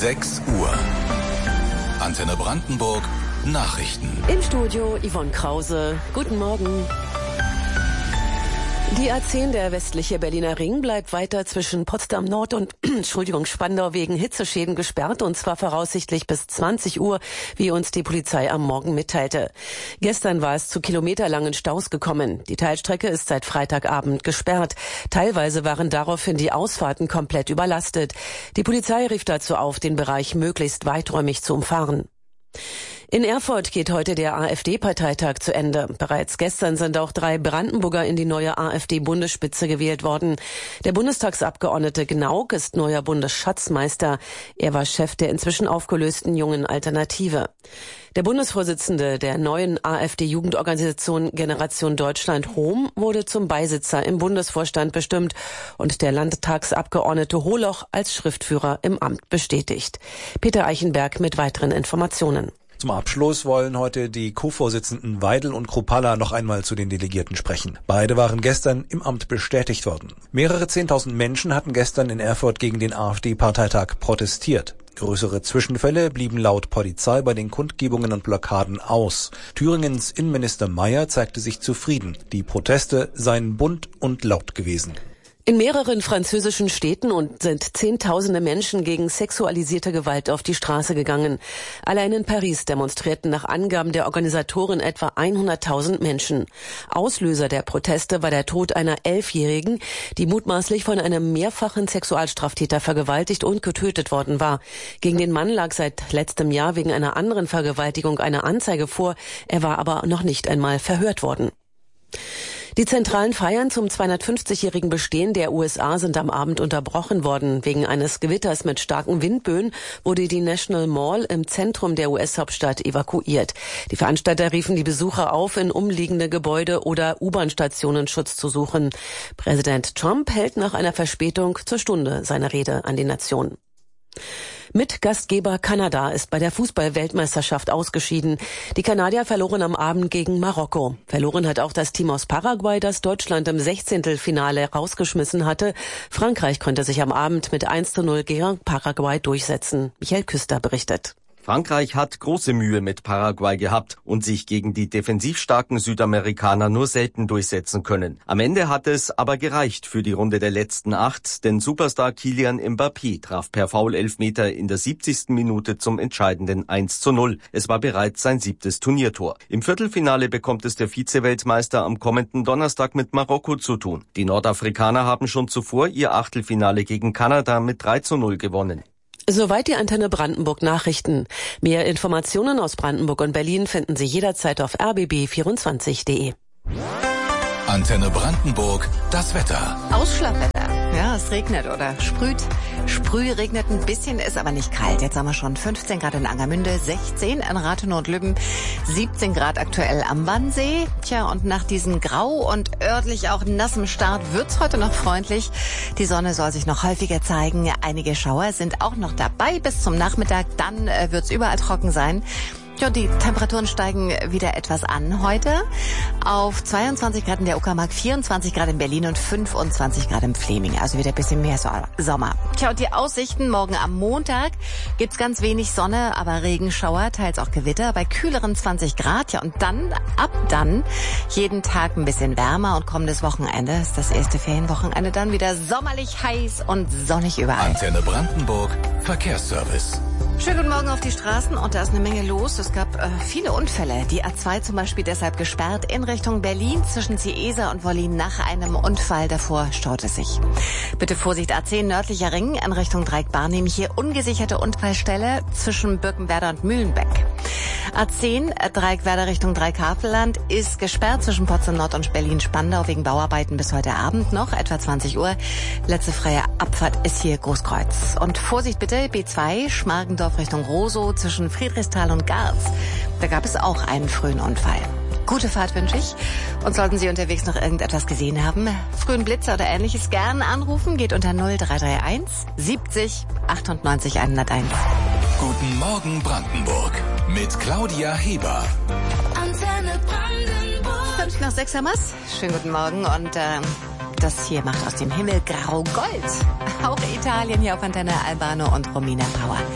6 Uhr. Antenne Brandenburg, Nachrichten. Im Studio Yvonne Krause. Guten Morgen. Die A10, der westliche Berliner Ring, bleibt weiter zwischen Potsdam Nord und Spandau wegen Hitzeschäden gesperrt, und zwar voraussichtlich bis 20 Uhr, wie uns die Polizei am Morgen mitteilte. Gestern war es zu kilometerlangen Staus gekommen. Die Teilstrecke ist seit Freitagabend gesperrt. Teilweise waren daraufhin die Ausfahrten komplett überlastet. Die Polizei rief dazu auf, den Bereich möglichst weiträumig zu umfahren. In Erfurt geht heute der AfD-Parteitag zu Ende. Bereits gestern sind auch 3 Brandenburger in die neue AfD-Bundesspitze gewählt worden. Der Bundestagsabgeordnete Gnauk ist neuer Bundesschatzmeister. Er war Chef der inzwischen aufgelösten Jungen Alternative. Der Bundesvorsitzende der neuen AfD-Jugendorganisation Generation Deutschland HOM wurde zum Beisitzer im Bundesvorstand bestimmt und der Landtagsabgeordnete Holoch als Schriftführer im Amt bestätigt. Peter Eichenberg mit weiteren Informationen. Zum Abschluss wollen heute die Co-Vorsitzenden Weidel und Kruppalla noch einmal zu den Delegierten sprechen. Beide waren gestern im Amt bestätigt worden. Mehrere 10.000 Menschen hatten gestern in Erfurt gegen den AfD-Parteitag protestiert. Größere Zwischenfälle blieben laut Polizei bei den Kundgebungen und Blockaden aus. Thüringens Innenminister Mayer zeigte sich zufrieden. Die Proteste seien bunt und laut gewesen. In mehreren französischen Städten sind Zehntausende Menschen gegen sexualisierte Gewalt auf die Straße gegangen. Allein in Paris demonstrierten nach Angaben der Organisatoren etwa 100.000 Menschen. Auslöser der Proteste war der Tod einer 11-Jährigen, die mutmaßlich von einem mehrfachen Sexualstraftäter vergewaltigt und getötet worden war. Gegen den Mann lag seit letztem Jahr wegen einer anderen Vergewaltigung eine Anzeige vor. Er war aber noch nicht einmal verhört worden. Die zentralen Feiern zum 250-jährigen Bestehen der USA sind am Abend unterbrochen worden. Wegen eines Gewitters mit starken Windböen wurde die National Mall im Zentrum der US-Hauptstadt evakuiert. Die Veranstalter riefen die Besucher auf, in umliegende Gebäude oder U-Bahn-Stationen Schutz zu suchen. Präsident Trump hält nach einer Verspätung zur Stunde seine Rede an die Nation. Mitgastgeber Kanada ist bei der Fußball-Weltmeisterschaft ausgeschieden. Die Kanadier verloren am Abend gegen Marokko. Verloren hat auch das Team aus Paraguay, das Deutschland im 16. Finale rausgeschmissen hatte. Frankreich konnte sich am Abend mit 1:0 gegen Paraguay durchsetzen. Michael Küster berichtet. Frankreich hat große Mühe mit Paraguay gehabt und sich gegen die defensiv starken Südamerikaner nur selten durchsetzen können. Am Ende hat es aber gereicht für die Runde der letzten 8, denn Superstar Kylian Mbappé traf per Foul-Elfmeter in der 70. Minute zum entscheidenden 1:0. Es war bereits sein 7. Turniertor. Im Viertelfinale bekommt es der Vize-Weltmeister am kommenden Donnerstag mit Marokko zu tun. Die Nordafrikaner haben schon zuvor ihr Achtelfinale gegen Kanada mit 3:0 gewonnen. Soweit die Antenne Brandenburg Nachrichten. Mehr Informationen aus Brandenburg und Berlin finden Sie jederzeit auf rbb24.de. Antenne Brandenburg, das Wetter. Ausschlagwetter. Ja, es regnet oder sprüht. Regnet ein bisschen, ist aber nicht kalt. Jetzt haben wir schon 15 Grad in Angermünde, 16 in Rathenow und Lübben, 17 Grad aktuell am Wannsee. Tja, und nach diesem grau und örtlich auch nassem Start wird's heute noch freundlich. Die Sonne soll sich noch häufiger zeigen. Einige Schauer sind auch noch dabei bis zum Nachmittag. Dann wird's überall trocken sein. Ja, die Temperaturen steigen wieder etwas an heute. Auf 22 Grad in der Uckermark, 24 Grad in Berlin und 25 Grad im Fläming. Also wieder ein bisschen mehr Sommer. Tja, und die Aussichten morgen am Montag gibt's ganz wenig Sonne, aber Regenschauer, teils auch Gewitter bei kühleren 20 Grad. Ja, und dann, ab dann, jeden Tag ein bisschen wärmer und kommendes Wochenende ist das erste Ferienwochenende dann wieder sommerlich heiß und sonnig überall. Antenne Brandenburg, Verkehrsservice. Schönen guten Morgen auf die Straßen und da ist eine Menge los. Es gab viele Unfälle. Die A2 zum Beispiel deshalb gesperrt in Richtung Berlin zwischen Ziesa und Wollin nach einem Unfall. Davor staut es sich. Bitte Vorsicht, A10 nördlicher Ring in Richtung Dreieck-Barnim. Hier ungesicherte Unfallstelle zwischen Birkenwerder und Mühlenbeck. A10 Dreieckwerder Richtung Dreieck-Havelland ist gesperrt zwischen Potsdam Nord und Berlin-Spandau wegen Bauarbeiten bis heute Abend noch, etwa 20 Uhr. Letzte freie Abfahrt ist hier Großkreuz. Und Vorsicht bitte, B2 Schmargendorf Richtung Rosow zwischen Friedrichsthal und Garz. Da gab es auch einen frühen Unfall. Gute Fahrt wünsche ich. Und sollten Sie unterwegs noch irgendetwas gesehen haben, frühen Blitzer oder Ähnliches, gern anrufen, geht unter 0331 70 98 101. Guten Morgen Brandenburg mit Claudia Heber. Antenne Brandenburg. 5 nach 6 haben wir's. Schönen guten Morgen und das hier macht aus dem Himmel grau Gold. Auch Italien hier auf Antenne Albano und Romina Power.